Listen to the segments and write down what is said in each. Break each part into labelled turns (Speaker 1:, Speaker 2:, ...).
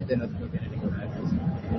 Speaker 1: sinceramente no tiene ninguna defensa.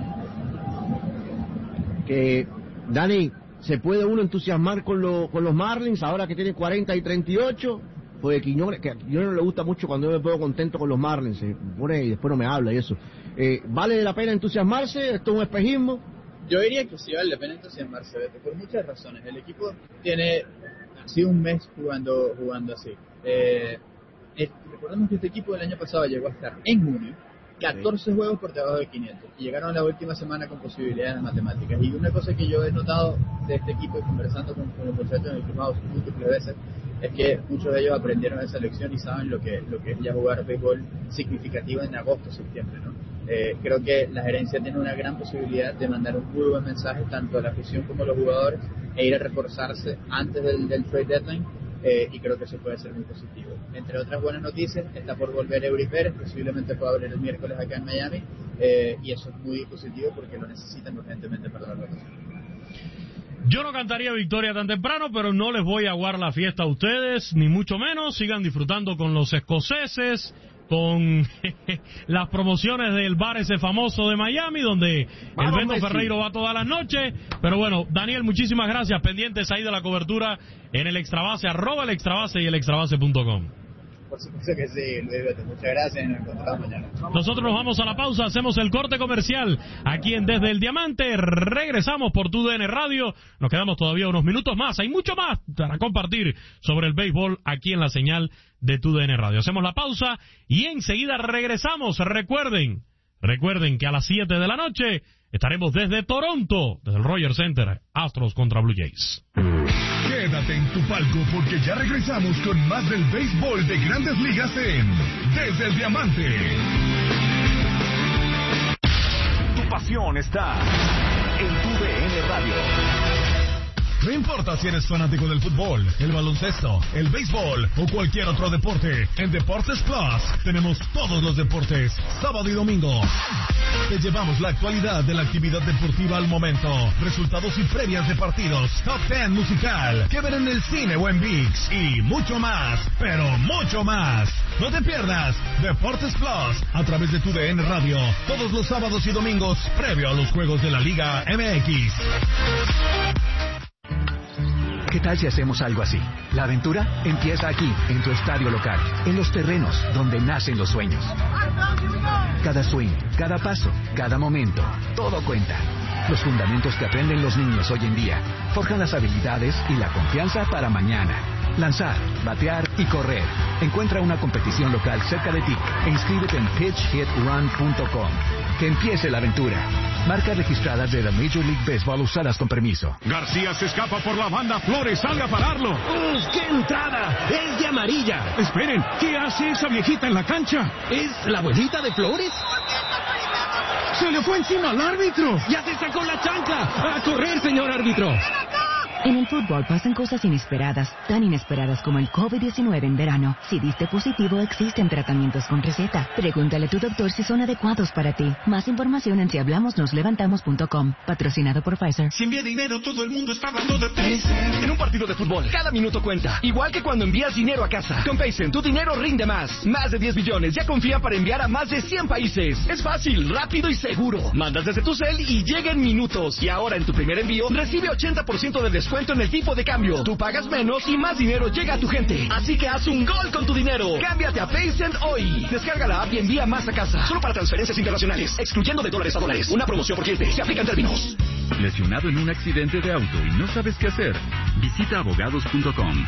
Speaker 2: Dani, ¿se puede uno entusiasmar con los Marlins ahora que tienen 40 y 38? Porque Quiñones, que a Quiñones no le gusta mucho cuando yo me pongo contento con los Marlins, se pone y después no me habla y eso. ¿Vale la pena entusiasmarse? ¿Esto es un espejismo?
Speaker 1: Yo diría que sí vale la pena entusiasmarse, Beto, por muchas razones. El equipo ha sido un mes jugando así. Recordemos que este equipo del año pasado llegó a estar en junio 14 juegos por debajo de 500 y llegaron a la última semana con posibilidades de matemáticas. Y una cosa que yo he notado de este equipo y conversando con los muchachos en el equipo múltiples veces es que muchos de ellos aprendieron esa lección y saben lo que es ya jugar béisbol significativo en agosto, septiembre, ¿no? Creo que la gerencia tiene una gran posibilidad de mandar un muy buen mensaje tanto a la afición como a los jugadores e ir a reforzarse antes del trade deadline. Y creo que eso puede ser muy positivo. Entre otras buenas noticias, está por volver Eury Pérez, posiblemente pueda abrir el miércoles acá en Miami, y eso es muy positivo porque lo necesitan urgentemente para la rotación.
Speaker 3: Yo no cantaría victoria tan temprano, pero no les voy a aguar la fiesta a ustedes, ni mucho menos. Sigan disfrutando con los escoceses, con las promociones del bar ese famoso de Miami, donde el Beto Ferreiro va todas las noches. Pero bueno, Daniel, muchísimas gracias. Pendientes ahí de la cobertura en el Extrabase, @el Extrabase y el extrabase.com.
Speaker 1: Por supuesto que sí, Luis Beto. Muchas gracias y nos encontramos mañana.
Speaker 3: Nosotros nos vamos a la pausa, hacemos el corte comercial aquí en Desde el Diamante. Regresamos por TUDN Radio. Nos quedamos todavía unos minutos más. Hay mucho más para compartir sobre el béisbol aquí en la señal de TUDN Radio. Hacemos la pausa y enseguida regresamos. Recuerden que a las 7 de la noche estaremos desde Toronto, desde el Rogers Center, Astros contra Blue Jays.
Speaker 4: Quédate en tu palco porque ya regresamos con más del béisbol de Grandes Ligas en Desde el Diamante.
Speaker 5: Tu pasión está en TUDN Radio.
Speaker 4: No importa si eres fanático del fútbol, el baloncesto, el béisbol o cualquier otro deporte, en Deportes Plus tenemos todos los deportes, sábado y domingo. Te llevamos la actualidad de la actividad deportiva al momento, resultados y previas de partidos, top 10 musical, que ver en el cine o en ViX y mucho más, pero mucho más. No te pierdas Deportes Plus a través de TUDN Radio, todos los sábados y domingos, previo a los juegos de la Liga MX.
Speaker 6: ¿Qué tal si hacemos algo así? La aventura empieza aquí, en tu estadio local, en los terrenos donde nacen los sueños. Cada swing, cada paso, cada momento, todo cuenta. Los fundamentos que aprenden los niños hoy en día forjan las habilidades y la confianza para mañana. Lanzar, batear y correr. Encuentra una competición local cerca de ti e inscríbete en pitchhitrun.com. Que empiece la aventura. Marcas registradas de la Major League Baseball usadas con permiso.
Speaker 7: García se escapa por la banda. Flores, salga a pararlo.
Speaker 8: ¡Qué entrada! ¡Es de amarilla!
Speaker 7: Esperen, ¿qué hace esa viejita en la cancha?
Speaker 8: ¿Es la abuelita de Flores?
Speaker 7: ¡Se le fue encima al árbitro!
Speaker 8: ¡Ya se sacó la chancla! ¡A correr, señor árbitro!
Speaker 9: En el fútbol pasan cosas inesperadas, tan inesperadas como el COVID-19 en verano. Si diste positivo, existen tratamientos con receta. Pregúntale a tu doctor si son adecuados para ti. Más información en sihablamosnoslevantamos.com. Patrocinado por Pfizer.
Speaker 7: Si envía dinero, todo el mundo está hablando de Paycen.
Speaker 8: En un partido de fútbol, cada minuto cuenta. Igual que cuando envías dinero a casa. Con Paycen, tu dinero rinde más. Más de 10 billones ya confía para enviar a más de 100 países. Es fácil, rápido y seguro. Mandas desde tu cel y llega en minutos. Y ahora en tu primer envío, recibe 80% de descuento en el tipo de cambio. Tú pagas menos y más dinero llega a tu gente. Así que haz un gol con tu dinero. Cámbiate a Paycent hoy. Descarga la app y envía más a casa. Solo para transferencias internacionales. Excluyendo de dólares a dólares. Una promoción por cliente. Se aplican términos.
Speaker 10: ¿Lesionado en un accidente de auto y no sabes qué hacer? Visita abogados.com.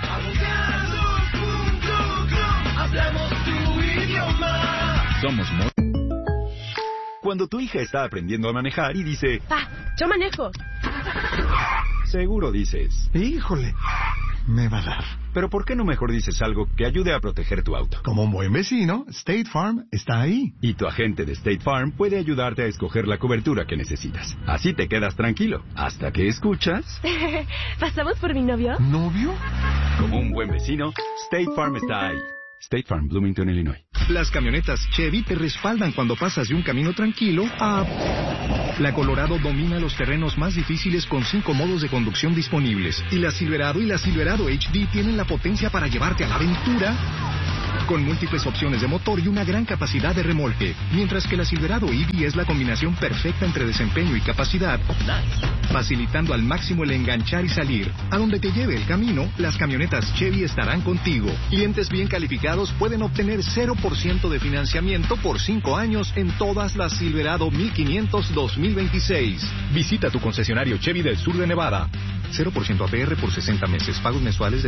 Speaker 7: Hablamos tu idioma.
Speaker 10: Somos
Speaker 5: Cuando tu hija está aprendiendo a manejar y dice...
Speaker 11: Pa, yo manejo.
Speaker 5: Seguro dices...
Speaker 4: Híjole, me va a dar.
Speaker 5: Pero ¿por qué no mejor dices algo que ayude a proteger tu auto?
Speaker 4: Como un buen vecino, State Farm está ahí.
Speaker 5: Y tu agente de State Farm puede ayudarte a escoger la cobertura que necesitas. Así te quedas tranquilo, hasta que escuchas...
Speaker 11: ¿Pasamos por mi novio?
Speaker 4: ¿Novio?
Speaker 5: Como un buen vecino, State Farm está ahí. State Farm, Bloomington, Illinois.
Speaker 12: Las camionetas Chevy te respaldan cuando pasas de un camino tranquilo a... La Colorado domina los terrenos más difíciles con 5 modos de conducción disponibles. Y la Silverado HD tienen la potencia para llevarte a la aventura con múltiples opciones de motor y una gran capacidad de remolque, mientras que la Silverado EV es la combinación perfecta entre desempeño y capacidad, facilitando al máximo el enganchar y salir. A donde te lleve el camino, las camionetas Chevy estarán contigo. Clientes bien calificados pueden obtener 0% de financiamiento por 5 años en todas las Silverado 1500 2026. Visita tu concesionario Chevy del sur de Nevada. 0% APR por 60 meses. Pagos mensuales de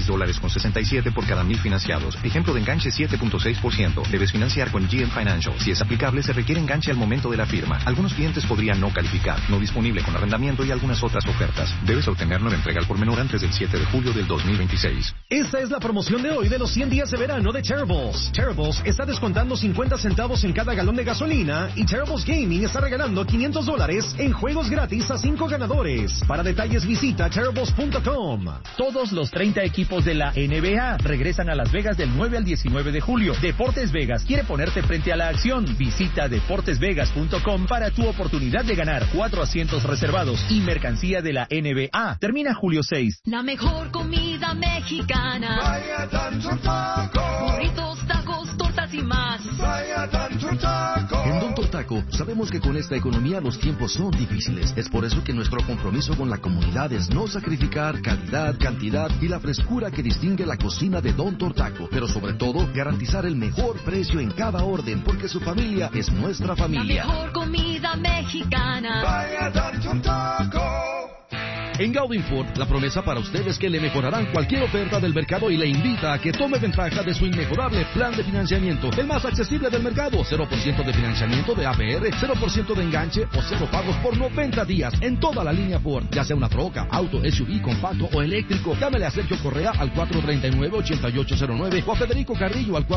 Speaker 12: $16.67 por cada 1,000 financiados. Ejemplo de enganche 7.6%. Debes financiar con GM Financial. Si es aplicable, se requiere enganche al momento de la firma. Algunos clientes podrían no calificar. No disponible con arrendamiento y algunas otras ofertas. Debes obtener nueva entrega al por menor antes del 7 de julio del 2026.
Speaker 13: Esta es la promoción de hoy de los 100 días de verano de Terribles. Terribles está descontando 50 centavos en cada galón de gasolina y Terribles Gaming está regalando $500 en juegos gratis a 5 ganadores. Para detalles visita Terribles.com.
Speaker 14: Todos los 30 equipos de la NBA regresan a Las Vegas del 9 al 19 de julio. Deportes Vegas quiere ponerte frente a la acción. Visita deportesvegas.com para tu oportunidad de ganar 4 asientos reservados y mercancía de la NBA. Termina julio 6.
Speaker 15: La mejor comida mexicana.
Speaker 16: Vaya tanto taco.
Speaker 15: Burritos, tacos, tortas y más.
Speaker 16: Vaya tanto taco.
Speaker 17: En Don Tortaco sabemos que con esta economía los tiempos son difíciles. Es por eso que nuestro compromiso con la comunidad es no sacrificar calidad, cantidad y la frescura que distingue la cocina de Don Tortaco, pero sobre todo garantizar el mejor precio en cada orden, porque su familia es nuestra familia.
Speaker 15: La mejor comida mexicana.
Speaker 16: Vaya tanto taco.
Speaker 17: En Gaudin Ford, la promesa para usted es que le mejorarán cualquier oferta del mercado y le invita a que tome ventaja de su inmejorable plan de financiamiento, el más accesible del mercado. 0% de financiamiento de APR, 0% de enganche o 0 pagos por 90 días en toda la línea Ford, ya sea una troca, auto, SUV, compacto o eléctrico. Llámele a Sergio Correa al 439-8809 o a Federico Carrillo al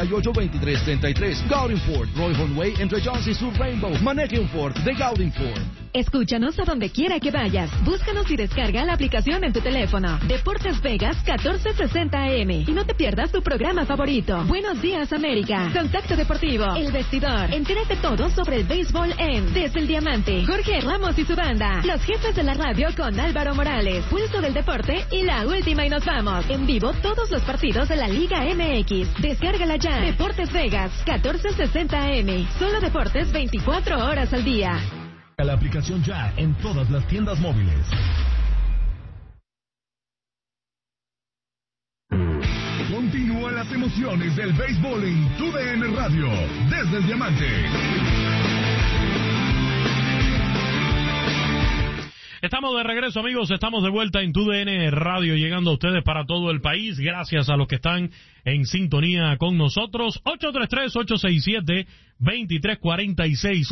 Speaker 17: 498-2333. Gaudin Ford, Roy Way entre Jones y Sur Rainbow. Maneje un Ford de Gaudin Ford.
Speaker 18: Escúchanos a donde quiera que vayas. Búscanos y descarga la aplicación en tu teléfono. Deportes Vegas 1460 AM. Y no te pierdas tu programa favorito. Buenos días, América. Contacto Deportivo. El Vestidor. Entérate todo sobre el béisbol en Desde el Diamante. Jorge Ramos y su banda. Los jefes de la radio con Álvaro Morales. Pulso del deporte y la última y nos vamos. En vivo todos los partidos de la Liga MX. Descárgala ya. Deportes Vegas 1460 AM. Solo deportes 24 horas al día.
Speaker 4: La aplicación ya en todas las tiendas móviles. Continúan las emociones del béisbol en TUDN Radio, desde el Diamante.
Speaker 3: Estamos de regreso, amigos, estamos de vuelta en TUDN Radio, llegando a ustedes para todo el país, gracias a los que están en sintonía con nosotros. 833-867-2346,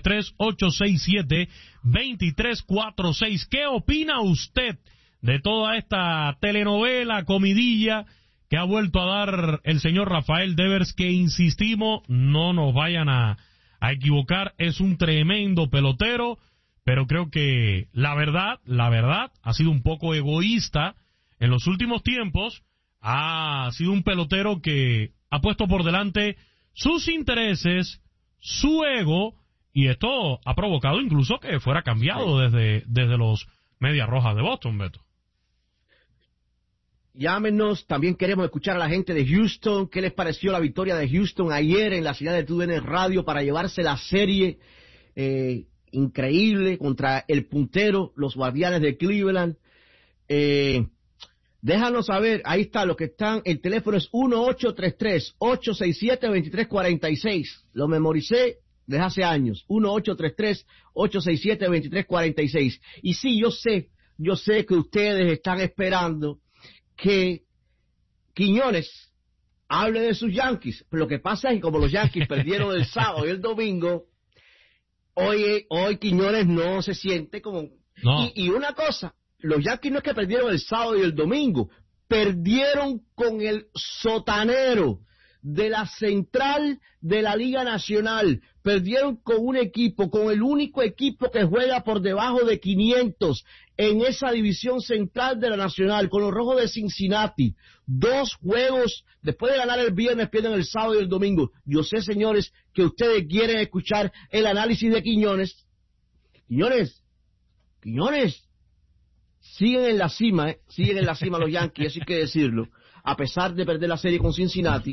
Speaker 3: 833-867-2346. ¿Qué opina usted de toda esta telenovela, comidilla que ha vuelto a dar el señor Rafael Devers, que insistimos, no nos vayan a equivocar, es un tremendo pelotero, pero creo que la verdad ha sido un poco egoísta en los últimos tiempos. Ha sido un pelotero que ha puesto por delante sus intereses, su ego, y esto ha provocado incluso que fuera cambiado desde los Medias Rojas de Boston, Beto.
Speaker 2: Llámenos, también queremos escuchar a la gente de Houston. ¿Qué les pareció la victoria de Houston ayer en la ciudad de TUDN Radio para llevarse la serie increíble contra el puntero, los Guardianes de Cleveland? Déjanos saber, ahí está, los que están, el teléfono es 1-833-867-2346. Lo memoricé desde hace años, 1-833-867-2346. Y sí, yo sé que ustedes están esperando que Quiñones hable de sus Yankees, pero lo que pasa es que como los Yankees perdieron el sábado y el domingo, hoy Quiñones no se siente como... No. Y una cosa, los Yankees no es que perdieron el sábado y el domingo, perdieron con el sotanero de la central de la Liga Nacional, perdieron con un equipo, con el único equipo que juega por debajo de 500 en esa división central de la Nacional, con los Rojos de Cincinnati. 2 juegos, después de ganar el viernes, pierden el sábado y el domingo. Yo sé, señores, que ustedes quieren escuchar el análisis de Quiñones. Quiñones, siguen en la cima los Yankees, eso hay que decirlo. a pesar de perder la serie con Cincinnati,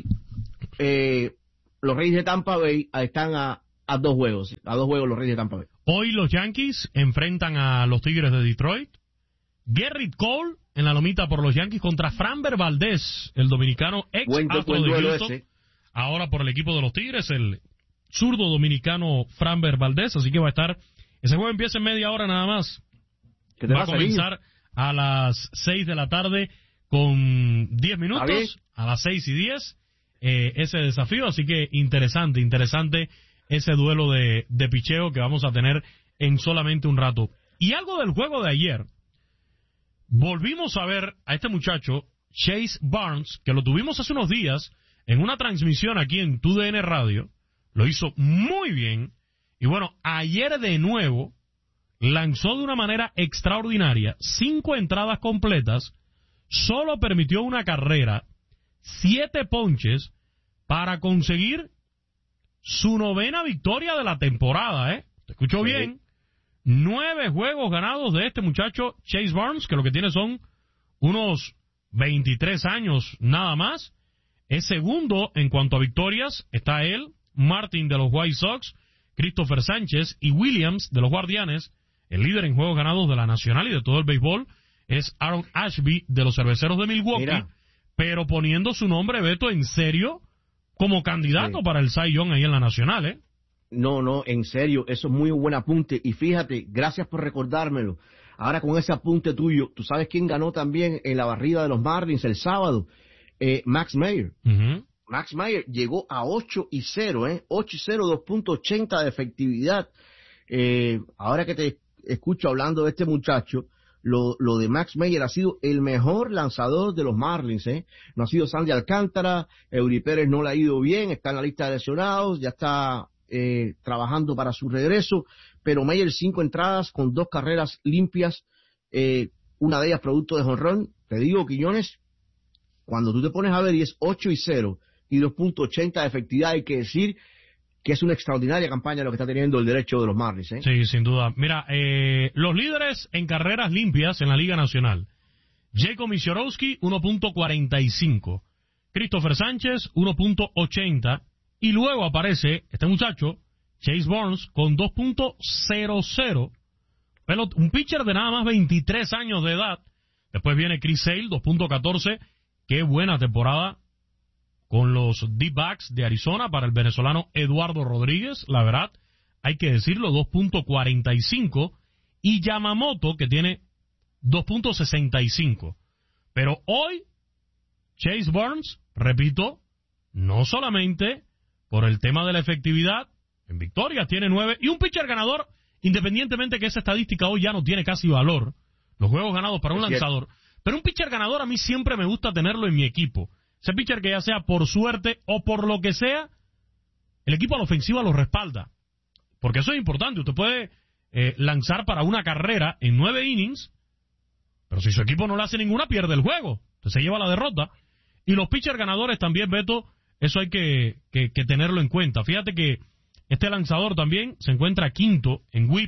Speaker 2: los Reyes de Tampa Bay están a 2 juegos los Reyes de Tampa Bay.
Speaker 3: Hoy los Yankees enfrentan a los Tigres de Detroit. Gerrit Cole en la lomita por los Yankees contra Framber Valdez, el dominicano ex astro de Houston, ahora por el equipo de los Tigres, el zurdo dominicano Framber Valdez, así que va a estar, ese juego empieza en media hora nada más, va a comenzar a las 6 de la tarde con 10 minutos, a las 6:10, ese desafío, así que interesante ese duelo de picheo que vamos a tener en solamente un rato. Y algo del juego de ayer, volvimos a ver a este muchacho, Chase Barnes, que lo tuvimos hace unos días en una transmisión aquí en TUDN Radio, lo hizo muy bien, y bueno, ayer de nuevo lanzó de una manera extraordinaria, 5 entradas completas, solo permitió una carrera, 7 ponches, para conseguir su 9ª victoria de la temporada, ¿Te escuchó bien? 9 juegos ganados de este muchacho Chase Barnes, que lo que tiene son unos 23 años nada más. Es segundo en cuanto a victorias. Está él, Martin de los White Sox, Christopher Sánchez y Williams de los Guardianes. El líder en juegos ganados de la Nacional y de todo el béisbol es Aaron Ashby de los Cerveceros de Milwaukee, pero poniendo su nombre, Beto, en serio como candidato para el Cy Young ahí en la Nacional,
Speaker 2: No, en serio, eso es muy buen apunte. Y fíjate, gracias por recordármelo. Ahora con ese apunte tuyo, ¿tú sabes quién ganó también en la barrida de los Marlins el sábado? Max Meyer. Max Meyer llegó a 8-0, 8-0, 2.80 de efectividad. Ahora que te escucho hablando de este muchacho, lo de Max Meyer ha sido el mejor lanzador de los Marlins, No ha sido Sandy Alcántara, Eury Pérez no le ha ido bien, está en la lista de lesionados, ya está trabajando para su regreso, pero Meyer 5 entradas con 2 carreras limpias, una de ellas producto de jonrón. Te digo, Quiñones, cuando tú te pones a ver y es 8-0 y 2.80 de efectividad, hay que decir que es una extraordinaria campaña lo que está teniendo el derecho de los Marlins,
Speaker 3: Sí, sin duda. Mira, los líderes en carreras limpias en la Liga Nacional: Jacob Misiorowski, 1.45, Christopher Sánchez, 1.80, y luego aparece este muchacho, Chase Barnes, con 2.00, un pitcher de nada más 23 años de edad. Después viene Chris Sale, 2.14, qué buena temporada con los D-backs de Arizona para el venezolano Eduardo Rodríguez, la verdad, hay que decirlo, 2.45, y Yamamoto, que tiene 2.65. Pero hoy, Chase Barnes, repito, no solamente por el tema de la efectividad, en victorias tiene 9, y un pitcher ganador, independientemente que esa estadística hoy ya no tiene casi valor, los juegos ganados para un lanzador, pero un pitcher ganador a mí siempre me gusta tenerlo en mi equipo. Ese pitcher que ya sea por suerte o por lo que sea, el equipo a la ofensiva lo respalda. Porque eso es importante. Usted puede lanzar para una carrera en 9 innings, pero si su equipo no le hace ninguna, pierde el juego. Entonces se lleva la derrota. Y los pitchers ganadores también, Beto, eso hay que tenerlo en cuenta. Fíjate que este lanzador también se encuentra quinto en WHIP,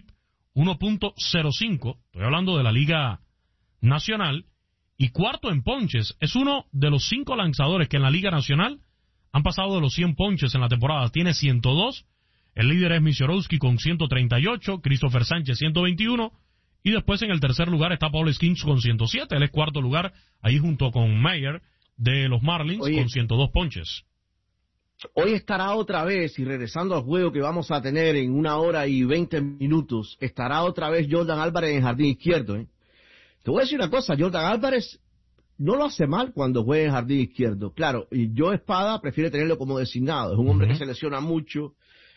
Speaker 3: 1.05. Estoy hablando de la Liga Nacional. Y cuarto en ponches. Es uno de los 5 lanzadores que en la Liga Nacional han pasado de los 100 ponches en la temporada. Tiene 102. El líder es Misiorowski con 138. Christopher Sánchez 121. Y después en el tercer lugar está Paul Skeens con 107. Él es cuarto lugar ahí junto con Meyer de los Marlins con 102 ponches.
Speaker 2: Hoy estará otra vez, y regresando al juego que vamos a tener en 1 hora y 20 minutos, estará otra vez Jordan Álvarez en jardín izquierdo, Te voy a decir una cosa, Jordan Álvarez no lo hace mal cuando juega en jardín izquierdo. Claro, y Joe Espada prefiere tenerlo como designado. Es un hombre que se lesiona mucho.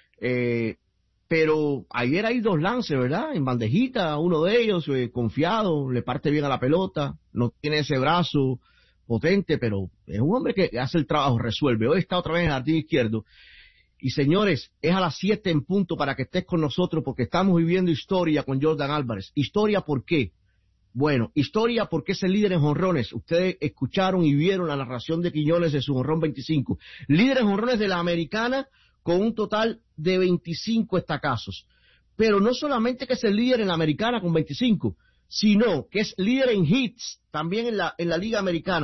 Speaker 2: Pero ayer hay 2 lances, ¿verdad? En bandejita, uno de ellos confiado, le parte bien a la pelota, no tiene ese brazo potente, pero es un hombre que hace el trabajo, resuelve. Hoy está otra vez en jardín izquierdo. Y señores, es a las 7 en punto para que estés con nosotros, porque estamos viviendo historia con Jordan Álvarez. ¿Historia por qué? Bueno, historia porque es el líder en jonrones. Ustedes escucharon y vieron la narración de Quiñones de su jonrón 25. Líder en jonrones de la Americana con un total de 25 estacazos. Pero no solamente que es el líder en la Americana con 25, sino que es líder en hits también en la Liga Americana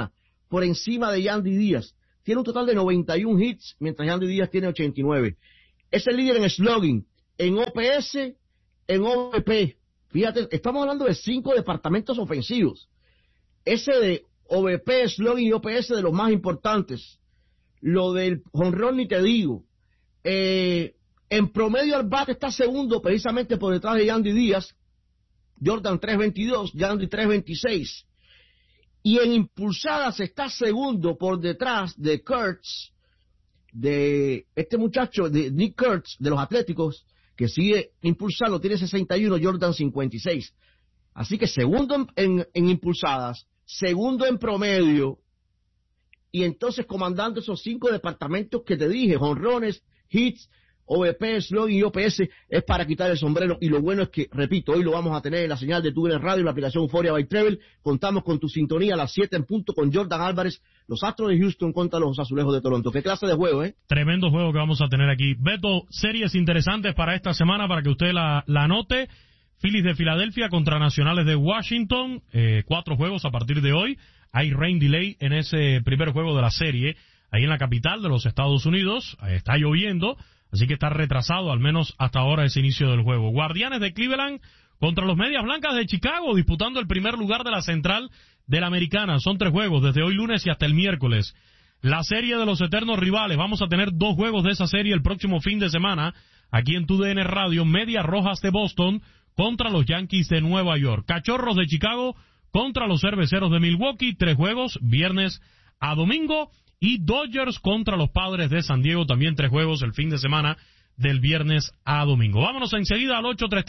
Speaker 2: por encima de Yandy Díaz. Tiene un total de 91 hits, mientras Yandy Díaz tiene 89. Es el líder en slugging, en OPS, en OVP. Fíjate, estamos hablando de 5 departamentos ofensivos. Ese de OVP, slugging y OPS de los más importantes. Lo del jonrón ni te digo. En promedio al bat está segundo, precisamente por detrás de Yandy Díaz. Jordan 3.22, Yandy 3.26. Y en impulsadas está segundo por detrás de Kurtz, de este muchacho, de Nick Kurtz, de los Atléticos, que sigue impulsando, tiene 61, Jordan 56. Así que segundo en impulsadas, segundo en promedio, y entonces comandando esos 5 departamentos que te dije, jonrones, hits, OVP, slugging y OPS, es para quitar el sombrero. Y lo bueno es que, repito, hoy lo vamos a tener en la señal de TUDN Radio, en la aplicación Euphoria by Treble. Contamos con tu sintonía a las 7 en punto con Jordan Álvarez, los Astros de Houston contra los Azulejos de Toronto. ¿Qué clase de juego,
Speaker 3: Tremendo juego que vamos a tener aquí. Beto, series interesantes para esta semana, para que usted la anote. Phillies de Filadelfia contra Nacionales de Washington, 4 juegos a partir de hoy. Hay rain delay en ese primer juego de la serie, ahí en la capital de los Estados Unidos. Está lloviendo, así que está retrasado al menos hasta ahora ese inicio del juego. Guardianes de Cleveland contra los Medias Blancas de Chicago, disputando el primer lugar de la central de la Americana. Son 3 juegos, desde hoy lunes y hasta el miércoles. La serie de los eternos rivales, vamos a tener 2 juegos de esa serie el próximo fin de semana, aquí en TUDN Radio. Medias Rojas de Boston contra los Yankees de Nueva York. Cachorros de Chicago contra los Cerveceros de Milwaukee, 3 juegos, viernes a domingo. Y Dodgers contra los Padres de San Diego, también 3 juegos el fin de semana, del viernes a domingo. Vámonos enseguida al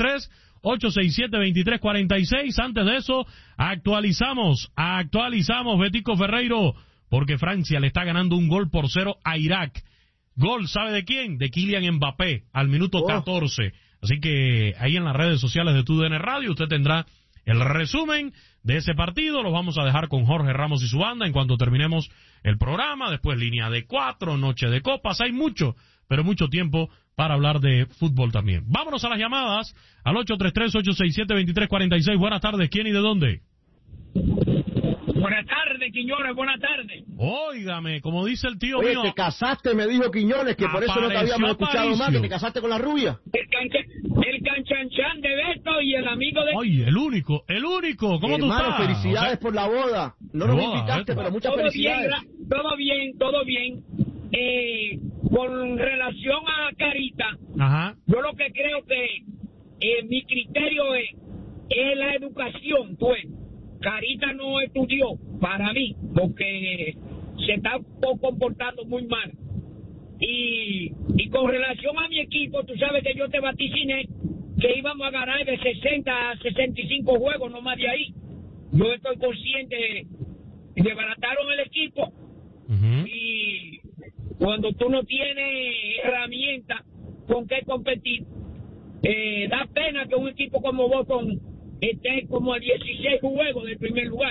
Speaker 3: 833-867-2346. Antes de eso, actualizamos, Betico Ferreiro, porque Francia le está ganando 1-0 a Irak. Gol, ¿sabe de quién? De Kylian Mbappé, al minuto 14. Así que ahí en las redes sociales de TUDN Radio usted tendrá el resumen de ese partido. Los vamos a dejar con Jorge Ramos y su banda en cuanto terminemos el programa. Después línea de 4, noche de copas. Hay mucho, pero mucho tiempo para hablar de fútbol también. Vámonos a las llamadas al 833-867-2346. Buenas tardes, ¿quién y de dónde?
Speaker 19: Buenas tardes, Quiñones, buenas tardes.
Speaker 3: Óigame, como dice el tío
Speaker 2: Oye,
Speaker 3: mío.
Speaker 2: te casaste, me dijo Quiñones, que por eso no te habíamos escuchado más, que te casaste con la rubia.
Speaker 19: El canchanchan de Beto y el amigo de...
Speaker 3: Oye, el único, ¿cómo tú estás?
Speaker 2: Felicidades por la boda. No nos invitaste, pero muchas felicidades.
Speaker 19: Todo bien. Con relación a Carita, yo lo que creo que mi criterio es la educación, pues. Carita no estudió, para mí, porque se está comportando muy mal. Y con relación a mi equipo, tú sabes que yo te vaticiné que íbamos a ganar de 60 a 65 juegos, no más de ahí. Yo estoy consciente de barataron el equipo. Y cuando tú no tienes herramientas con qué competir, da pena que un equipo como Boston esté como a 16 juegos del primer lugar.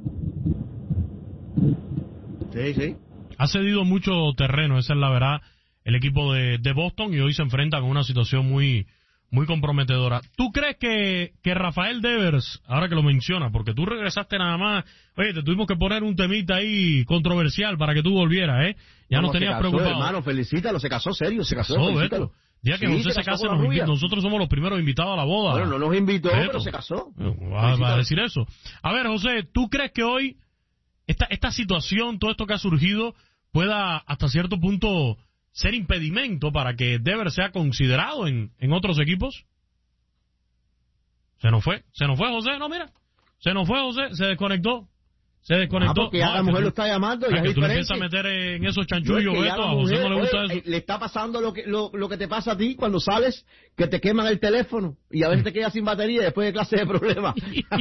Speaker 2: Sí.
Speaker 3: Ha cedido mucho terreno, esa es la verdad, el equipo de Boston, y hoy se enfrenta con una situación muy comprometedora. ¿Tú crees que Rafael Devers, ahora que lo menciona, porque tú regresaste nada más, oye, te tuvimos que poner un temita ahí controversial para que tú volvieras, Ya nos tenías preocupado.
Speaker 2: Hermano, felicítalo, se casó serio,
Speaker 3: felicítalo. Ya que José se casa, nosotros somos los primeros invitados a la boda.
Speaker 2: Bueno, no nos invitó, pero se casó.
Speaker 3: Va a decir eso. A ver, José, ¿tú crees que hoy esta situación, todo esto que ha surgido, pueda hasta cierto punto ser impedimento para que Devers sea considerado en otros equipos? Se nos fue José, no, mira. Se nos fue José, se desconectó.
Speaker 2: Porque ya la mujer lo está llamando y es
Speaker 3: que tú
Speaker 2: diferente.
Speaker 3: le empiezas a meter en esos chanchullos, Beto, a José no le gusta eso.
Speaker 2: Le está pasando lo que te pasa a ti cuando sales, que te queman el teléfono y a veces te quedas sin batería y después de clase de problemas.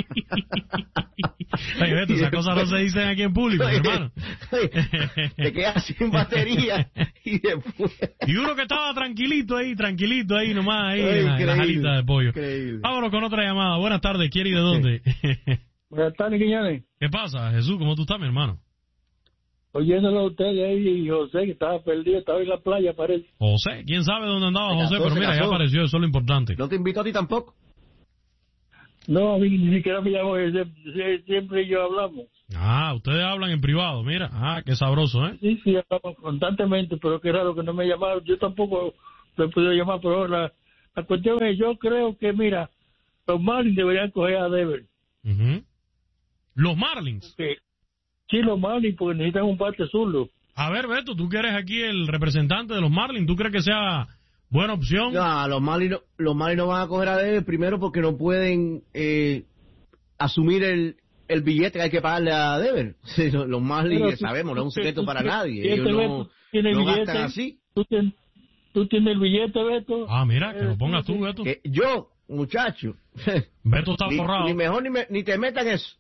Speaker 3: Oye, Beto, esas cosas no se dicen aquí en público, hermano.
Speaker 2: Te quedas sin batería y después...
Speaker 3: Y uno que estaba tranquilito ahí nomás, ahí en la jalita de pollo.
Speaker 2: Increíble.
Speaker 3: Vámonos con otra llamada. Buenas tardes, ¿quién y de dónde?
Speaker 20: Buenas tardes, Quiñones.
Speaker 3: ¿Qué pasa, Jesús? ¿Cómo tú estás, mi hermano?
Speaker 20: Oyéndolo a ustedes ahí y José, que estaba perdido, estaba en la playa, parece.
Speaker 3: José, ¿quién sabe dónde andaba José? Pero mira, ya apareció, eso es lo importante.
Speaker 2: No te invito a ti tampoco.
Speaker 20: No, a mí ni siquiera me llamo, siempre yo hablamos.
Speaker 3: Ah, ustedes hablan en privado, mira. Ah, qué sabroso, ¿eh?
Speaker 20: Sí, hablamos constantemente, pero qué raro que no me llamaron. Yo tampoco lo he podido llamar, pero la cuestión es, yo creo que, mira, los Marlins deberían coger a Devers.
Speaker 3: Uh-huh. ¿Los Marlins?
Speaker 20: Sí, los Marlins, porque necesitan un bate zurdo.
Speaker 3: A ver, Beto, tú que eres aquí el representante de los Marlins, ¿tú crees que sea buena opción?
Speaker 2: No, los Marlins no van a coger a Devers, primero porque no pueden asumir el billete que hay que pagarle a Devers. Sí, los Marlins, sabemos, no es un secreto para nadie. Ellos no gastan así.
Speaker 20: ¿Tú tienes el billete, Beto?
Speaker 3: Ah, mira, que lo pongas tú, Beto.
Speaker 2: Yo, muchacho.
Speaker 3: Beto está forrado.
Speaker 2: Ni mejor ni te metan eso.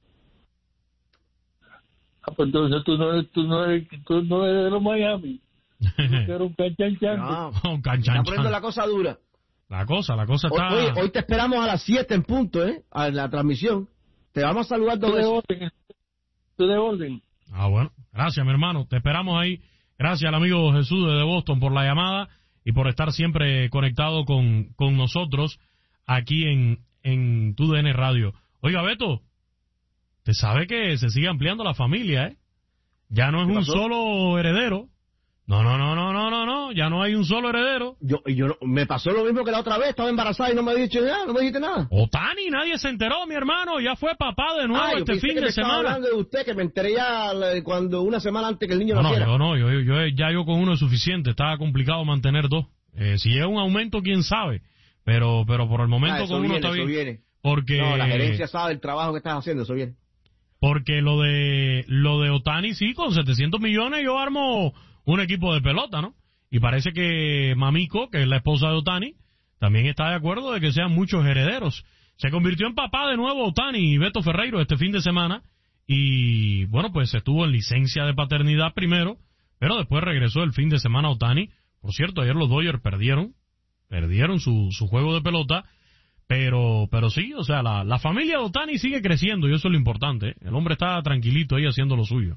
Speaker 20: Ah, pues entonces tú no eres de los Miami. Tú eres un canchanchan.
Speaker 2: No, un canchanchan. Está poniendo la cosa dura.
Speaker 3: La cosa está...
Speaker 2: Oye, hoy te esperamos a las 7 en punto, a la transmisión. Te vamos a saludar dos veces.
Speaker 20: Tú de orden.
Speaker 3: Ah, bueno. Gracias, mi hermano. Te esperamos ahí. Gracias al amigo Jesús de Boston por la llamada y por estar siempre conectado con nosotros aquí en TUDN Radio. Oiga, Beto, te sabe que se sigue ampliando la familia, ¿eh? Ya no es un solo heredero. No, ya no hay un solo heredero.
Speaker 2: Me pasó lo mismo que la otra vez, estaba embarazada y no me dijiste nada.
Speaker 3: Otani, nadie se enteró, mi hermano, ya fue papá de nuevo este fin de semana.
Speaker 2: Estaba hablando de usted, que me enteré ya cuando una semana antes que el niño naciera.
Speaker 3: Yo con uno es suficiente, estaba complicado mantener dos. Si llega un aumento, quién sabe, pero por el momento con uno está bien.
Speaker 2: Viene.
Speaker 3: Porque
Speaker 2: la gerencia sabe el trabajo que estás haciendo, eso viene.
Speaker 3: Porque lo de Otani, sí, con 700 millones yo armo un equipo de pelota, ¿no? Y parece que Mamiko, que es la esposa de Otani, también está de acuerdo de que sean muchos herederos. Se convirtió en papá de nuevo Otani y Beto Ferreiro este fin de semana, y bueno, pues estuvo en licencia de paternidad primero, pero después regresó el fin de semana Otani. Por cierto, ayer los Dodgers perdieron su juego de pelota, pero sí, o sea, la familia de Otani sigue creciendo y eso es lo importante, ¿eh? El hombre está tranquilito ahí haciendo lo suyo.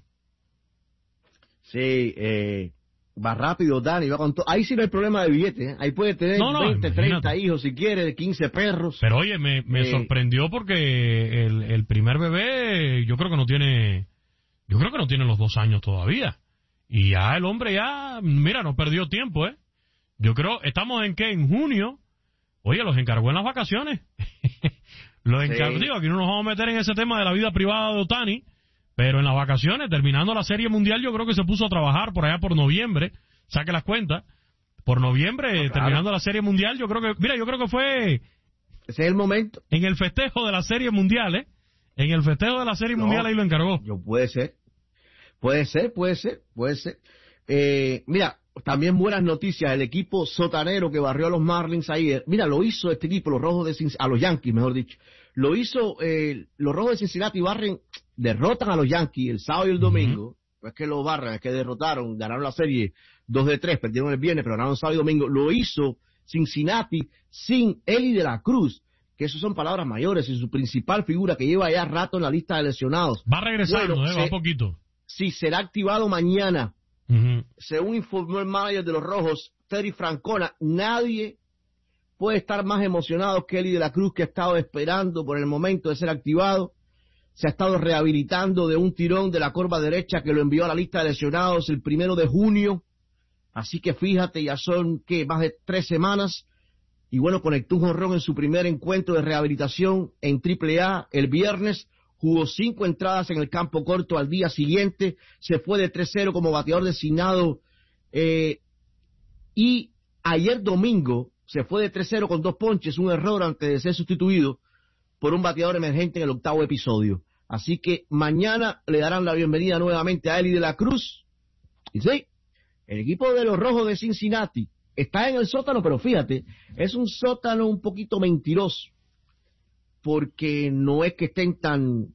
Speaker 2: Sí, va rápido, Dani, va con todo. Ahí sí no hay problema de billetes, ¿eh? Ahí puede tener 20, 30 hijos si quiere, 15 perros.
Speaker 3: Pero oye, me sorprendió porque el primer bebé yo creo que no tiene los 2 años todavía. Y ya el hombre mira, no perdió tiempo, ¿eh? Yo creo, ¿estamos en qué? En junio. Oye, los encargó en las vacaciones. Digo, aquí no nos vamos a meter en ese tema de la vida privada de Otani. Pero en las vacaciones, terminando la Serie Mundial, yo creo que se puso a trabajar por allá por noviembre. Saque las cuentas. Por noviembre, terminando la Serie Mundial, yo creo que fue...
Speaker 2: Ese es el momento.
Speaker 3: En el festejo de la Serie Mundial, ¿eh? En el festejo de la Serie Mundial ahí lo encargó.
Speaker 2: Puede ser. Mira, también buenas noticias. El equipo sotanero que barrió a los Marlins ayer. Mira, lo hizo este equipo, los Rojos de Cincinnati, a los Yankees, mejor dicho. Lo hizo los Rojos de Cincinnati derrotan a los Yankees el sábado y el domingo. No es que lo barran, es que derrotaron, ganaron la serie 2-3, perdieron el viernes, pero ganaron sábado y domingo. Lo hizo Cincinnati sin Eli de la Cruz, que eso son palabras mayores, y su principal figura que lleva ya rato en la lista de lesionados.
Speaker 3: Va regresando, va poquito.
Speaker 2: Sí, será activado mañana. Según informó el manager de los Rojos, Terry Francona, nadie puede estar más emocionado que Eli de la Cruz, que ha estado esperando por el momento de ser activado. Se ha estado rehabilitando de un tirón de la corva derecha que lo envió a la lista de lesionados el 1 de junio. Así que fíjate, ya son más de 3 semanas. Y bueno, conectó un jonrón en su primer encuentro de rehabilitación en AAA el viernes. Jugó 5 entradas en el campo corto al día siguiente. Se fue de 3-0 como bateador designado. Y ayer domingo se fue de 3-0 con 2 ponches, un error antes de ser sustituido por un bateador emergente en el 8º episodio. Así que mañana le darán la bienvenida nuevamente a Eli de la Cruz. Y sí, el equipo de los Rojos de Cincinnati está en el sótano, pero fíjate, es un sótano un poquito mentiroso, porque no es que estén tan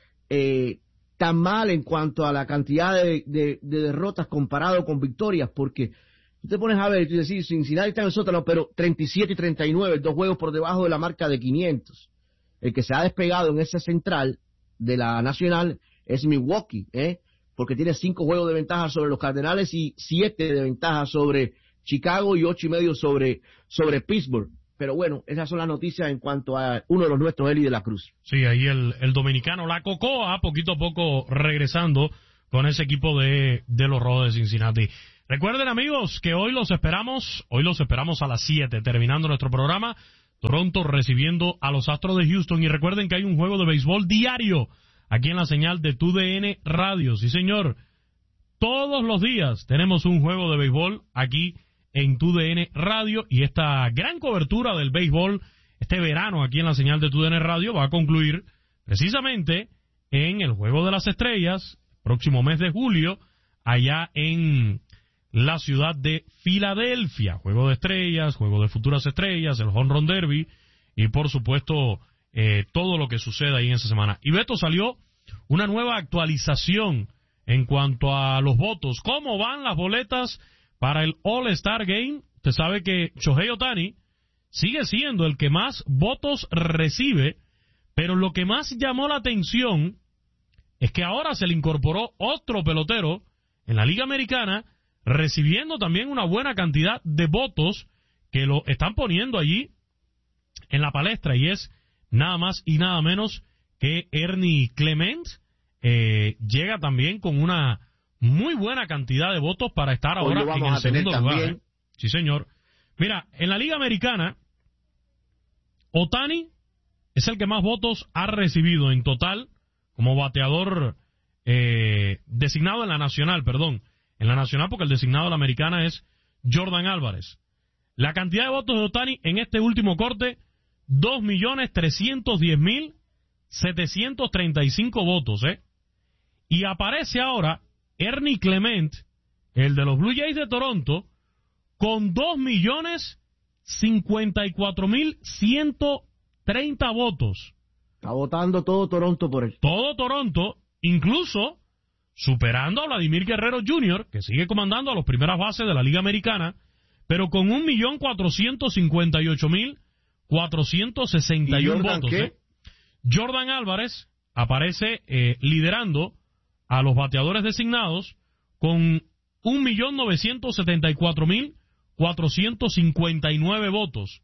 Speaker 2: mal en cuanto a la cantidad de derrotas comparado con victorias, porque tú te pones a ver y tú decís, Cincinnati está en el sótano, pero 37 y 39, 2 juegos por debajo de la marca de 500. El que se ha despegado en esa central de la Nacional es Milwaukee, porque tiene 5 juegos de ventaja sobre los Cardenales y 7 de ventaja sobre Chicago y 8.5 sobre Pittsburgh. Pero bueno, esas son las noticias en cuanto a uno de los nuestros, Eli de la Cruz.
Speaker 3: Sí, ahí el dominicano, la Cocoa, poquito a poco regresando con ese equipo de los Rojos de Cincinnati. Recuerden, amigos, que hoy los esperamos a las 7, terminando nuestro programa. Toronto recibiendo a los Astros de Houston. Y recuerden que hay un juego de béisbol diario aquí en la señal de TUDN Radio. Sí, señor. Todos los días tenemos un juego de béisbol aquí en TUDN Radio. Y esta gran cobertura del béisbol este verano aquí en la señal de TUDN Radio va a concluir precisamente en el Juego de las Estrellas, próximo mes de julio, allá en la ciudad de Filadelfia. Juego de estrellas, juego de futuras estrellas, el Home Run Derby y por supuesto todo lo que suceda ahí en esa semana. Y Beto, salió una nueva actualización en cuanto a los votos. ¿Cómo van las boletas para el All-Star Game? Usted sabe que Shohei Ohtani sigue siendo el que más votos recibe, pero lo que más llamó la atención es que ahora se le incorporó otro pelotero en la Liga Americana, recibiendo también una buena cantidad de votos que lo están poniendo allí en la palestra, y es nada más y nada menos que Ernie Clement. Llega también con una muy buena cantidad de votos para estar ahora en el segundo lugar. Sí, señor. Mira, en la Liga Americana, Ohtani es el que más votos ha recibido en total como bateador designado en la Nacional, en la Nacional, porque el designado de la Americana es Jordan Álvarez. La cantidad de votos de Ohtani en este último corte, 2.310.735 votos, Y aparece ahora Ernie Clement, el de los Blue Jays de Toronto, con 2.054.130 votos.
Speaker 2: Está votando todo Toronto por él.
Speaker 3: Todo Toronto, incluso superando a Vladimir Guerrero Jr., que sigue comandando a las primeras bases de la Liga Americana, pero con 1.458.461 votos. Jordan Álvarez aparece liderando a los bateadores designados con 1.974.459 votos.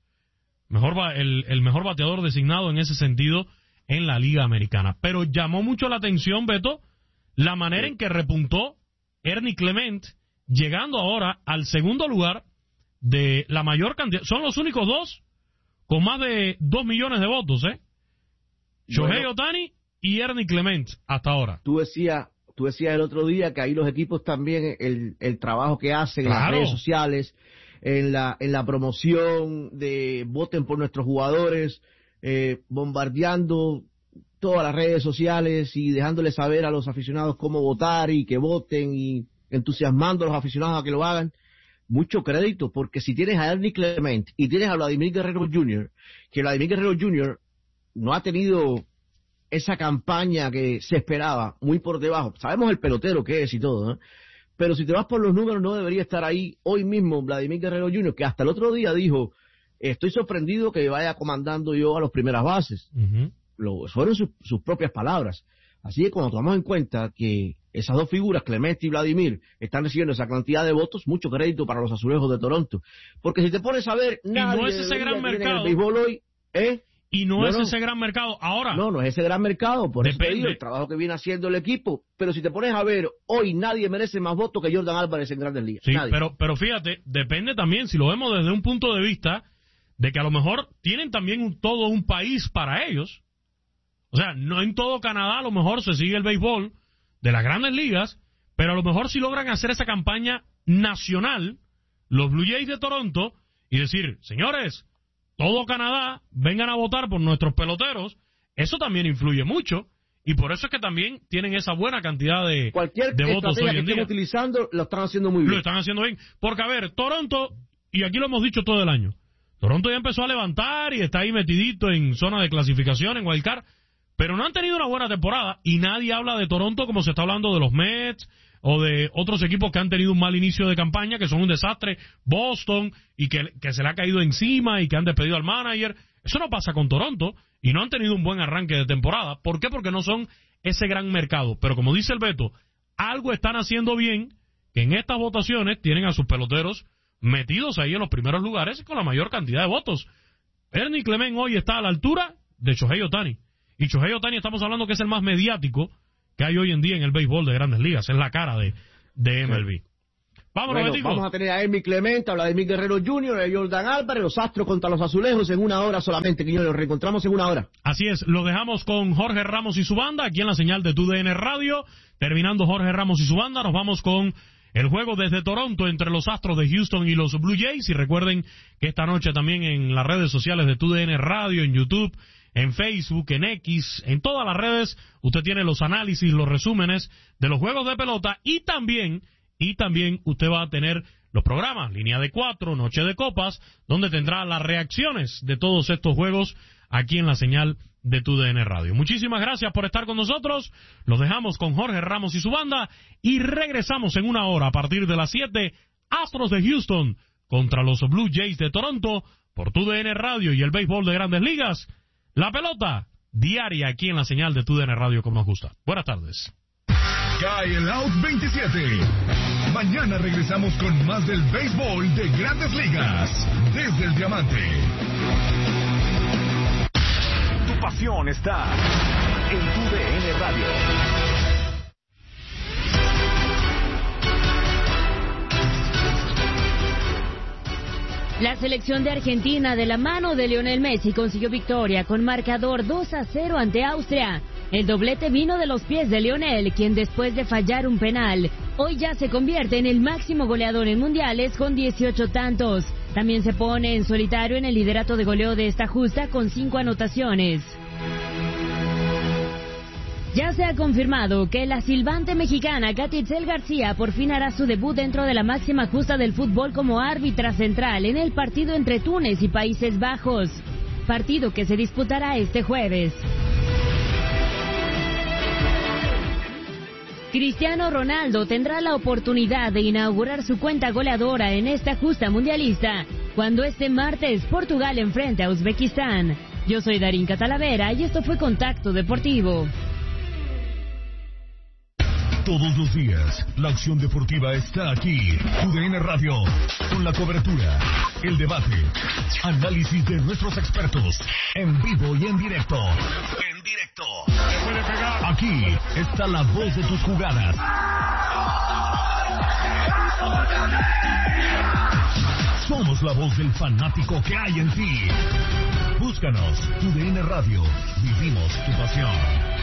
Speaker 3: El mejor bateador designado en ese sentido en la Liga Americana. Pero llamó mucho la atención, Beto, la manera en que repuntó Ernie Clement, llegando ahora al segundo lugar de la mayor cantidad. Son los únicos dos con más de 2 millones de votos, Shohei Ohtani y Ernie Clement hasta ahora.
Speaker 2: Tú decías el otro día que ahí los equipos también, el trabajo que hacen en las redes sociales, en la promoción de voten por nuestros jugadores, bombardeando todas las redes sociales y dejándoles saber a los aficionados cómo votar y que voten y entusiasmando a los aficionados a que lo hagan. Mucho crédito, porque si tienes a Ernie Clement y tienes a Vladimir Guerrero Jr., que Vladimir Guerrero Jr. no ha tenido esa campaña que se esperaba, muy por debajo. Sabemos el pelotero que es y todo, pero si te vas por los números no debería estar ahí hoy mismo Vladimir Guerrero Jr., que hasta el otro día dijo, estoy sorprendido que vaya comandando yo a las primeras bases. Fueron sus propias palabras. Así que cuando tomamos en cuenta que esas dos figuras, Clement y Vladimir, están recibiendo esa cantidad de votos, mucho crédito para los azulejos de Toronto. Porque si te pones a ver, nadie
Speaker 3: no es ese gran mercado.
Speaker 2: El béisbol hoy,
Speaker 3: Y no es ese gran mercado. Ahora.
Speaker 2: No es ese gran mercado. Por eso te digo, el trabajo que viene haciendo el equipo. Pero si te pones a ver, hoy nadie merece más votos que Jordan Álvarez en Grandes Ligas.
Speaker 3: Sí,
Speaker 2: nadie.
Speaker 3: pero fíjate, depende también, si lo vemos desde un punto de vista, de que a lo mejor tienen también todo un país para ellos. O sea, no en todo Canadá a lo mejor se sigue el béisbol de las Grandes Ligas, pero a lo mejor si logran hacer esa campaña nacional, los Blue Jays de Toronto, y decir, señores, todo Canadá, vengan a votar por nuestros peloteros, eso también influye mucho, y por eso es que también tienen esa buena cantidad de votos hoy en día.
Speaker 2: Estén utilizando, lo están haciendo muy bien.
Speaker 3: Lo están haciendo bien, porque a ver, Toronto, y aquí lo hemos dicho todo el año, Toronto ya empezó a levantar y está ahí metidito en zona de clasificación, en wildcard, pero no han tenido una buena temporada, y nadie habla de Toronto como se está hablando de los Mets, o de otros equipos que han tenido un mal inicio de campaña, que son un desastre, Boston, y que se le ha caído encima, y que han despedido al manager. Eso no pasa con Toronto, y no han tenido un buen arranque de temporada. ¿Por qué? Porque no son ese gran mercado. Pero como dice el Beto, algo están haciendo bien, que en estas votaciones tienen a sus peloteros metidos ahí en los primeros lugares con la mayor cantidad de votos. Ernie Clement hoy está a la altura de Shohei Ohtani. Y Shohei Ohtani estamos hablando que es el más mediático que hay hoy en día en el béisbol de Grandes Ligas. Es la cara de MLB. Vámonos,
Speaker 2: bueno,
Speaker 3: Betico.
Speaker 2: Vamos a tener a Ernie Clemente, a Vladimir Guerrero Jr., a Jordan Álvarez, los Astros contra los Azulejos en 1 hora solamente, Quiñones. Los reencontramos en 1 hora.
Speaker 3: Así es, lo dejamos con Jorge Ramos y su banda, aquí en la señal de TUDN Radio. Terminando Jorge Ramos y su banda, nos vamos con el juego desde Toronto entre los Astros de Houston y los Blue Jays. Y recuerden que esta noche también en las redes sociales de TUDN Radio, en YouTube, en Facebook, en X, en todas las redes, usted tiene los análisis, los resúmenes de los juegos de pelota y también usted va a tener los programas, Línea de 4, Noche de Copas, donde tendrá las reacciones de todos estos juegos aquí en la señal de TUDN Radio. Muchísimas gracias por estar con nosotros. Los dejamos con Jorge Ramos y su banda y regresamos en 1 hora a partir de las 7, Astros de Houston contra los Blue Jays de Toronto por TUDN Radio y el béisbol de Grandes Ligas. La pelota diaria aquí en la señal de TUDN Radio como nos gusta. Buenas tardes.
Speaker 4: Cae el out 27. Mañana regresamos con más del béisbol de Grandes Ligas desde el Diamante.
Speaker 6: Tu pasión está en TUDN Radio.
Speaker 21: La selección de Argentina de la mano de Lionel Messi consiguió victoria con marcador 2-0 ante Austria. El doblete vino de los pies de Lionel, quien después de fallar un penal, hoy ya se convierte en el máximo goleador en mundiales con 18 tantos. También se pone en solitario en el liderato de goleo de esta justa con 5 anotaciones. Ya se ha confirmado que la silbante mexicana Katy Itzel García por fin hará su debut dentro de la máxima justa del fútbol como árbitra central en el partido entre Túnez y Países Bajos, partido que se disputará este jueves. Cristiano Ronaldo tendrá la oportunidad de inaugurar su cuenta goleadora en esta justa mundialista, cuando este martes Portugal enfrente a Uzbekistán. Yo soy Darín Catalavera y esto fue Contacto Deportivo.
Speaker 4: Todos los días, la acción deportiva está aquí. TUDN Radio, con la cobertura, el debate, análisis de nuestros expertos, en vivo y en directo. Aquí está la voz de tus jugadas. Somos la voz del fanático que hay en ti. Búscanos, TUDN Radio. Vivimos tu pasión.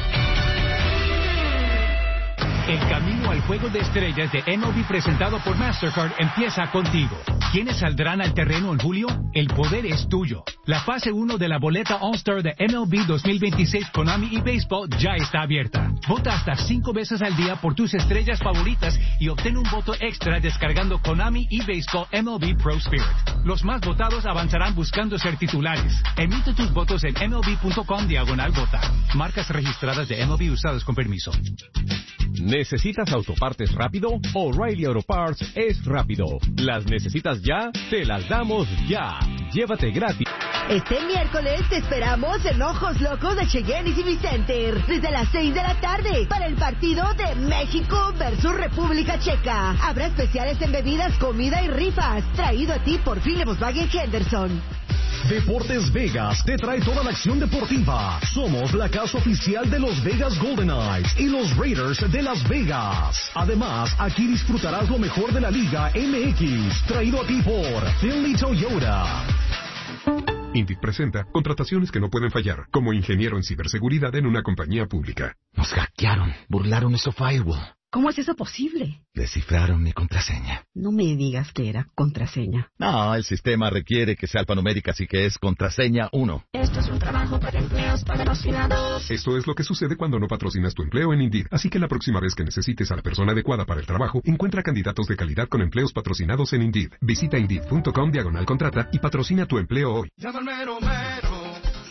Speaker 14: El camino al juego de estrellas de MLB presentado por Mastercard empieza contigo. ¿Quiénes saldrán al terreno en julio? El poder es tuyo. La fase 1 de la boleta All-Star de MLB 2026 Konami y Baseball ya está abierta. Vota hasta 5 veces al día por tus estrellas favoritas y obtén un voto extra descargando Konami y Baseball MLB Pro Spirit. Los más votados avanzarán buscando ser titulares. Emite tus votos en MLB.com/vota. Marcas registradas de MLB usadas con permiso.
Speaker 22: ¿Necesitas autopartes rápido? O'Reilly Auto Parts es rápido. ¿Las necesitas ya? Te las damos ya. Llévate gratis.
Speaker 23: Este miércoles te esperamos en Ojos Locos de Cheyenne y Civic Center desde las 6 de la tarde para el partido de México versus República Checa. Habrá especiales en bebidas, comida y rifas. Traído a ti por Philip Volkswagen Henderson.
Speaker 13: Deportes Vegas te trae toda la acción deportiva. Somos la casa oficial de los Vegas Golden Knights y los Raiders de Las Vegas. Además, aquí disfrutarás lo mejor de la Liga MX, traído a ti por Finley Toyota.
Speaker 24: INDIC presenta contrataciones que no pueden fallar, como ingeniero en ciberseguridad en una compañía pública.
Speaker 25: Nos hackearon, burlaron nuestro firewall.
Speaker 26: ¿Cómo es eso posible?
Speaker 25: Descifraron mi contraseña.
Speaker 26: No me digas que era contraseña.
Speaker 25: No, el sistema requiere que sea alfanumérica, así que es contraseña 1.
Speaker 27: Esto es un trabajo para empleos patrocinados.
Speaker 24: Esto es lo que sucede cuando no patrocinas tu empleo en Indeed. Así que la próxima vez que necesites a la persona adecuada para el trabajo, encuentra candidatos de calidad con empleos patrocinados en Indeed. Visita Indeed.com/contrata y patrocina tu empleo hoy.
Speaker 16: Llámame Romero,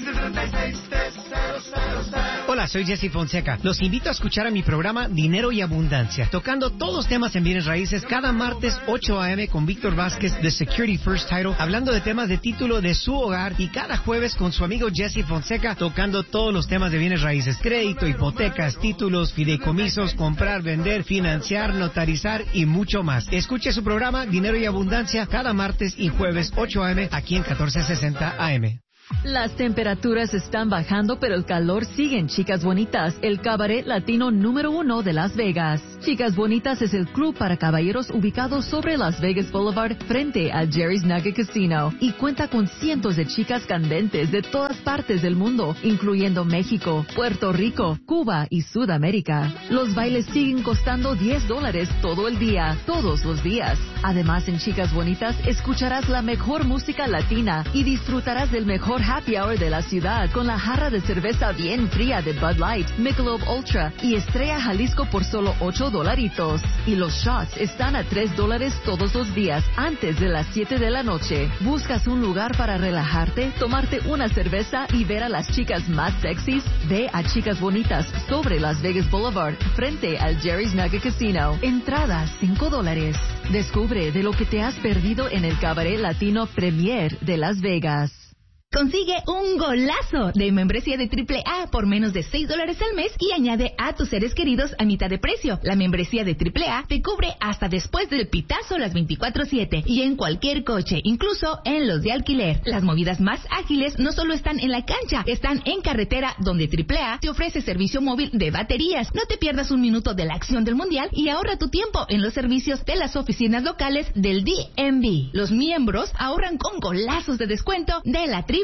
Speaker 16: 736-3000.
Speaker 28: Hola, soy Jesse Fonseca. Los invito a escuchar a mi programa Dinero y Abundancia, tocando todos los temas en bienes raíces cada martes 8 a.m. con Víctor Vázquez de Security First Title, hablando de temas de título de su hogar, y cada jueves con su amigo Jesse Fonseca, tocando todos los temas de bienes raíces, crédito, hipotecas, títulos, fideicomisos, comprar, vender, financiar, notarizar y mucho más. Escuche su programa Dinero y Abundancia cada martes y jueves 8 a.m. aquí en 1460 AM.
Speaker 1: Las temperaturas están bajando, pero el calor sigue en Chicas Bonitas, el cabaret latino número 1 de Las Vegas. Chicas Bonitas es el club para caballeros ubicado sobre Las Vegas Boulevard frente al Jerry's Nugget Casino y cuenta con cientos de chicas candentes de todas partes del mundo, incluyendo México, Puerto Rico, Cuba y Sudamérica. Los bailes siguen costando $10 todo el día, todos los días. Además, en Chicas Bonitas escucharás la mejor música latina y disfrutarás del mejor happy hour de la ciudad con la jarra de cerveza bien fría de Bud Light, Michelob Ultra y Estrella Jalisco por solo $8. Y los shots están a $3 todos los días antes de las 7 de la noche. ¿Buscas un lugar para relajarte, tomarte una cerveza y ver a las chicas más sexys? Ve a Chicas Bonitas sobre Las Vegas Boulevard frente al Jerry's Nugget Casino. Entradas $5. Descubre de lo que te has perdido en el cabaret latino Premier de Las Vegas.
Speaker 5: Consigue un golazo de membresía de AAA por menos de $6 al mes y añade a tus seres queridos a mitad de precio. La membresía de AAA te cubre hasta después del pitazo las 24/7 y en cualquier coche, incluso en los de alquiler. Las movidas más ágiles no solo están en la cancha, están en carretera, donde AAA te ofrece servicio móvil de baterías. No te pierdas un minuto de la acción del mundial y ahorra tu tiempo en los servicios de las oficinas locales del DMV. Los miembros ahorran con golazos de descuento de la AAA.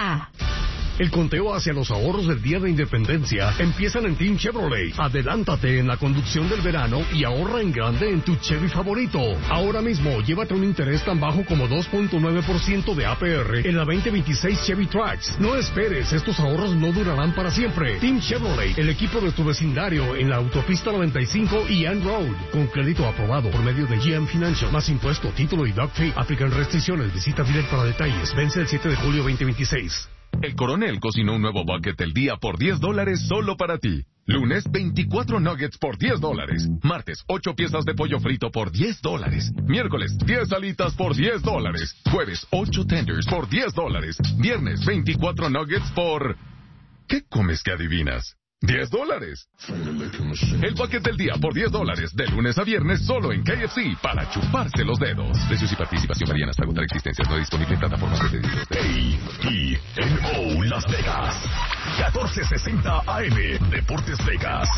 Speaker 7: El conteo hacia los ahorros del Día de Independencia empiezan en Team Chevrolet. Adelántate en la conducción del verano y ahorra en grande en tu Chevy favorito. Ahora mismo, llévate un interés tan bajo como 2.9% de APR en la 2026 Chevy Trax. No esperes, estos ahorros no durarán para siempre. Team Chevrolet, el equipo de tu vecindario en la autopista 95 y Ann Road. Con crédito aprobado por medio de GM Financial. Más impuesto, título y doc fee. Aplican restricciones. Visita dealer para detalles. Vence el 7 de julio 2026.
Speaker 8: El Coronel cocinó un nuevo bucket del día por $10 solo para ti. Lunes, 24 nuggets por $10. Martes, 8 piezas de pollo frito por $10. Miércoles, 10 alitas por $10. Jueves, 8 tenders por $10. Viernes, 24 nuggets por... ¿Qué comes que adivinas? $10. El bucket del día por $10, de lunes a viernes solo en KFC, para chuparse los dedos. Precios y participación varían hasta agotar existencias. No disponible en plataformas de pedidos.
Speaker 4: KFMO Las Vegas 1460 AM Deportes Vegas.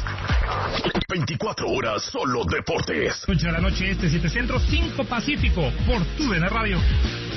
Speaker 4: 24 horas solo deportes.
Speaker 9: 8 de la noche este, 7 centro, 5 pacífico, por TUDN Radio.